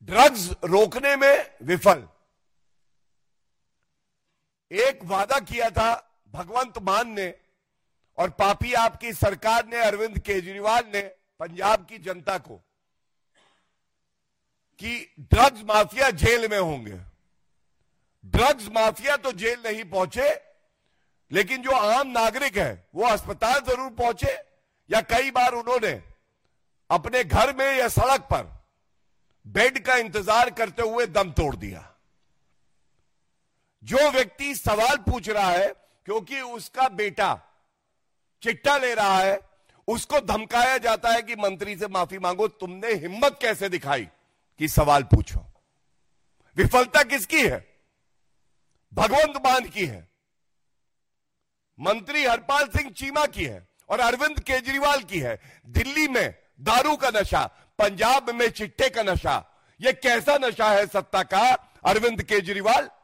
Drugs रोकने में विफल। एक वादा किया था भगवंत मान ने और पापी आपकी सरकार ने, अरविंद केजरीवाल ने पंजाब की जनता को, कि ड्रग्स माफिया जेल में होंगे। ड्रग्स माफिया तो जेल नहीं पहुंचे, लेकिन जो आम नागरिक है वो अस्पताल जरूर पहुंचे, या कई बार उन्होंने अपने घर में या सड़क पर बेड का इंतजार करते हुए दम तोड़ दिया। जो व्यक्ति सवाल पूछ रहा है क्योंकि उसका बेटा चिट्टा ले रहा है, उसको धमकाया जाता है कि मंत्री से माफी मांगो। तुमने हिम्मत कैसे दिखाई कि सवाल पूछो? विफलता किसकी है? भगवंत मान की है, मंत्री हरपाल सिंह चीमा की है और अरविंद केजरीवाल की है। दिल्ली में दारू का नशा, पंजाब में चिट्टे का नशा, यह कैसा नशा है सत्ता का, अरविंद केजरीवाल?